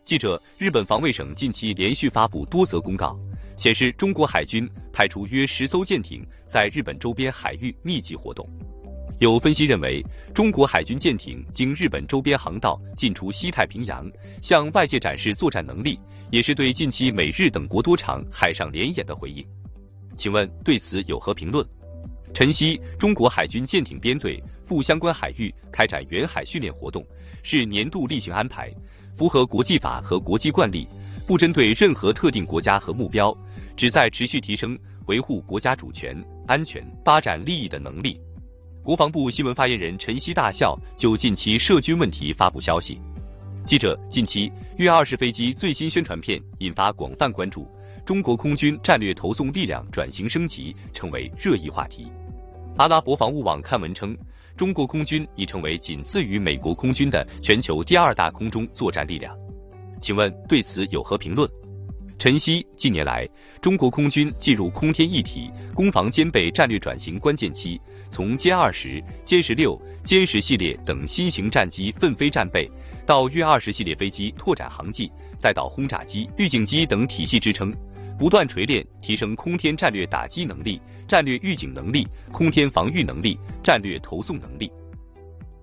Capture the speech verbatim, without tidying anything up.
记者，日本防卫省近期连续发布多则公告，显示中国海军派出约十艘舰艇在日本周边海域密集活动。有分析认为，中国海军舰艇经日本周边航道进出西太平洋，向外界展示作战能力，也是对近期美日等国多场海上联演的回应。请问对此有何评论？晨曦，中国海军舰艇编队赴相关海域开展远海训练活动，是年度例行安排，符合国际法和国际惯例，不针对任何特定国家和目标，旨在持续提升维护国家主权、安全、发展利益的能力。国防部新闻发言人陈希大校就近期涉军问题发布消息。记者，近期粤二式飞机最新宣传片引发广泛关注，中国空军战略投送力量转型升级成为热议话题。阿拉伯防务网刊文称，中国空军已成为仅次于美国空军的全球第二大空中作战力量。请问对此有何评论？晨曦，近年来，中国空军进入空天一体、攻防兼备战略转型关键期，从歼二十、歼十六、歼十系列等新型战机奋飞战备，到粤二十系列飞机拓展航迹，再到轰炸机、预警机等体系支撑，不断锤炼提升空天战略打击能力、战略预警能力、空天防御能力、战略投送能力。